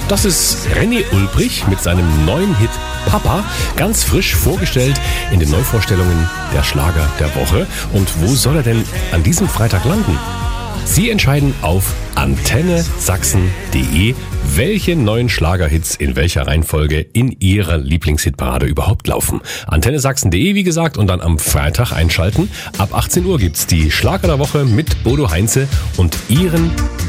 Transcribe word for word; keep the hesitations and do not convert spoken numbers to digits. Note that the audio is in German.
Das ist René Ulbrich mit seinem neuen Hit Papa, ganz frisch vorgestellt in den Neuvorstellungen der Schlager der Woche. Und wo soll er denn an diesem Freitag landen? Sie entscheiden auf antenne sachsen punkt de, welche neuen Schlagerhits in welcher Reihenfolge in Ihrer Lieblingshitparade überhaupt laufen. antenne sachsen punkt de, wie gesagt, und dann am Freitag einschalten. Ab achtzehn Uhr gibt's die Schlager der Woche mit Bodo Heinze und Ihren